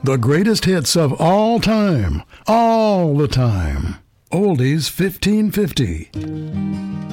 The greatest hits of all time, all the time. Oldies 1550.